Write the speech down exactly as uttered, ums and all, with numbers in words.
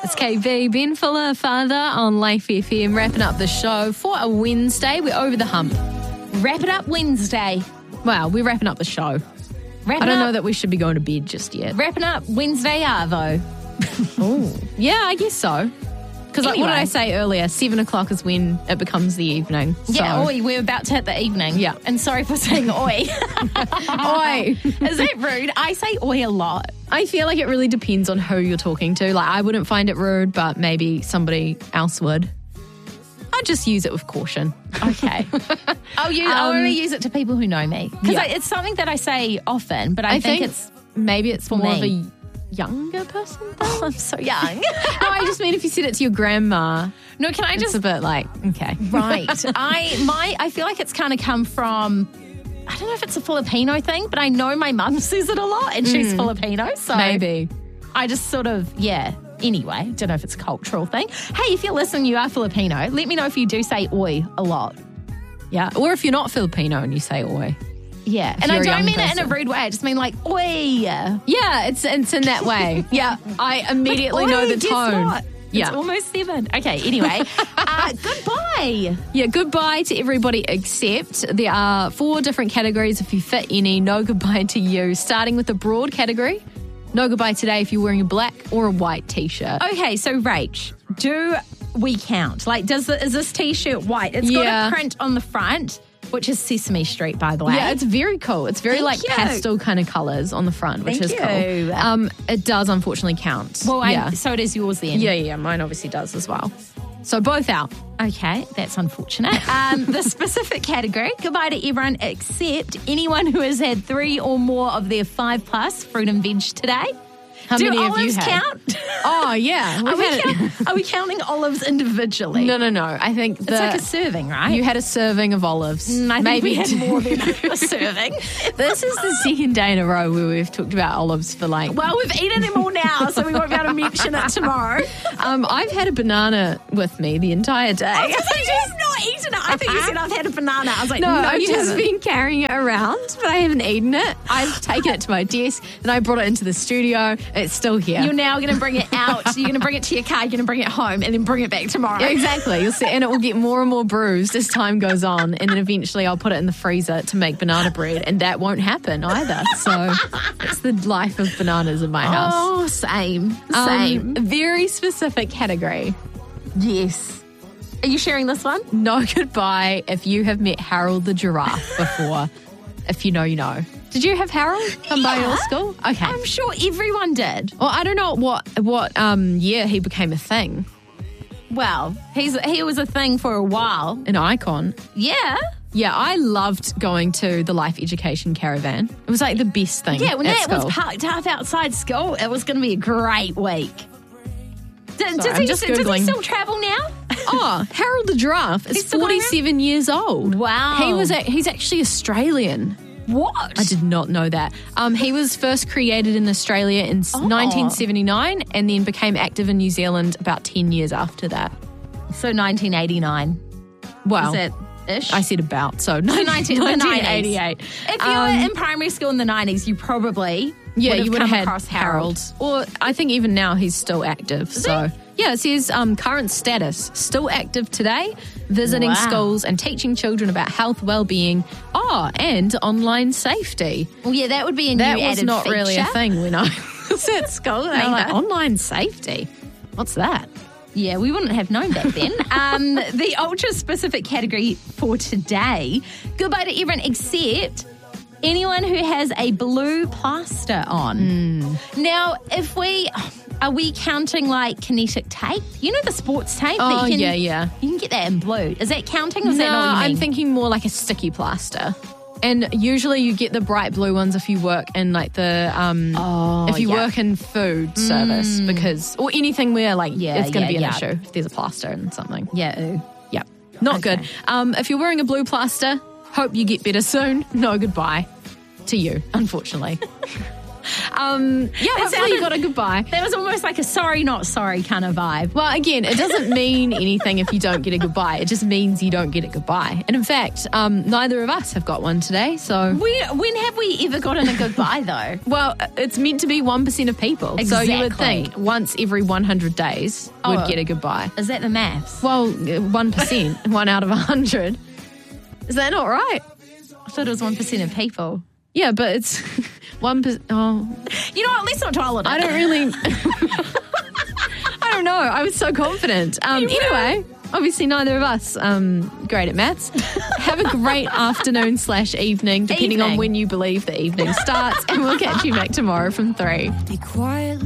It's K B, Ben Fuller, Father on Life F M, wrapping up the show for a Wednesday. We're over the hump. Wrap it up Wednesday. Well, we're wrapping up the show. Wrapping I don't up, know that we should be going to bed just yet. Wrapping up Wednesday Arvo. Oh, yeah, I guess so. Because like, what Anyway. did I say earlier? Seven o'clock is when it becomes the evening. Yeah, so. oi, we're about to hit the evening. Yeah. And sorry for saying oi. Oi. Is that rude? I say oi a lot. I feel like it really depends on who you're talking to. Like, I wouldn't find it rude, but maybe somebody else would. I'd just use it with caution. Okay. I'll, use, I'll Um, only use it to people who know me. Because Yeah. it's something that I say often, but I, I think, think it's... Maybe it's more of me. a younger person thing. Oh, I'm so young. No, I just mean if you said it to your grandma, No, can I it's just... a bit like, okay. Right. I my I feel like it's kind of come from... I don't know if it's a Filipino thing, but I know my mum says it a lot and she's Filipino. So Maybe. I just sort of, yeah. Anyway, don't know if it's a cultural thing. Hey, if you're listening, you are Filipino. Let me know if you do say oi a lot. Yeah. Or if you're not Filipino and you say oi. Yeah. And I you're a don't young mean it in a person. rude way. I just mean like, oi. Yeah, it's it's in that way. Yeah. I immediately Oi, know the guess tone. what? Yeah. It's almost seven. Okay, anyway. uh, goodbye. Yeah, goodbye to everybody except there are four different categories if you fit any. No goodbye to you. Starting with the broad category. No goodbye today if you're wearing a black or a white t-shirt. Okay, so Rach, do we count? Like, does the, is this t-shirt white? It's got Yeah. a print on the front, which is Sesame Street, by the way. Yeah, it's very cool. It's very Thank like you. pastel kind of colours on the front, which Thank is you. cool. Um, it does unfortunately count. well, I, yeah. so it is yours then. yeah, yeah, mine obviously does as well. So both out. Okay, that's unfortunate. Um, the specific category, goodbye to everyone except anyone who has had three or more of their five plus fruit and veg today. How Do many have you olives had? count? Oh, yeah. Are We've we, had it. count, are we counting olives individually? No, no, no. I think the, It's like a serving, right? you had a serving of olives. Mm, I think Maybe we had two. more than a serving. This is the second day in a row where we've talked about olives for like. Well, we've eaten them all now, so we won't be able to mention it tomorrow. Um, I've had a banana with me the entire day. I was like, you've not eaten it. I think you said I've had a banana. I was like, No, no, I've you just haven't. been carrying it around, but I haven't eaten it. I've taken it to my desk, and I brought it into the studio. It's still here. You're now going to bring it out. You're going to bring it to your car. You're going to bring it home, and then bring it back tomorrow. Yeah, exactly. You'll see, and it will get more and more bruised as time goes on, and then eventually I'll put it in the freezer to make banana bread, and that won't happen either. So it's the life of bananas in my house. Oh, same, Um, same. very specific category. Yes. Are you sharing this one? No goodbye if you have met Harold the giraffe before. If you know, you know. Did you have Harold come by your Yeah. school? Okay. I'm sure everyone did. Well, I don't know what what um year he became a thing, Well, he's he was a thing for a while. an icon. Yeah. Yeah, I loved going to the Life Education Caravan. It was like the best thing. Yeah, when at that school. was parked up outside school, it was going to be a great week. D- Sorry, does, I'm he, just does he Googling. still travel now? Oh, Harold the giraffe is He's still going around? forty-seven years old. Wow. He was a, he's actually Australian. What? I did not know that. Um, he was first created in Australia in Oh. nineteen seventy-nine and then became active in New Zealand about ten years after that. So nineteen eighty-nine. Wow. Is it ish? I said about, so nineteen, the nineteen eighty-eight. If you Um, were in primary school in the nineties, you probably Yeah, would have you would come have had across Harold. Or I think even now he's still active. so yeah, it says um, current status, still active today, visiting Wow. schools and teaching children about health, well-being, oh, and online safety. Well, yeah, that would be a That new was added not feature. really a thing when I was at school. They were like, Either. online safety? What's that? Yeah, we wouldn't have known back then. um, the ultra-specific category for today, goodbye to everyone except anyone who has a blue plaster on. Hmm. Now, if we... Are we counting like kinetic tape? You know the sports tape? Oh, that you can, yeah, yeah. You can get that in blue. Is that counting or is No, that not what you I'm mean? thinking more like a sticky plaster. And usually you get the bright blue ones if you work in like the um Oh, if you yeah. work in food service because or anything where like Yeah, it's going to yeah, be an yeah. issue if there's a plaster and something. Yeah, ooh. Yeah, not Okay. good. Um, if you're wearing a blue plaster, hope you get better soon. No goodbye to you, unfortunately. um, yeah, hopefully sounded- you got a goodbye. That was almost like a sorry, not sorry kind of vibe. Well, again, it doesn't mean anything if you don't get a goodbye. It just means you don't get a goodbye. And in fact, um, neither of us have got one today. So, We, when have we ever gotten a goodbye, though? well, it's meant to be one percent of people. So you would Exactly. think once every one hundred days would Oh. get a goodbye. Is that the maths? Well, one percent, one out of one hundred. Is that not right? I thought it was one percent of people. Yeah, but it's one percent. Oh, You know what? Let's not dwell on it. I don't really. I don't know. I was so confident. Um, You were. anyway, obviously neither of us um, great at maths. Have a great afternoon slash evening, depending on Evening. when you believe the evening starts. And we'll catch you back tomorrow from three. Be quiet.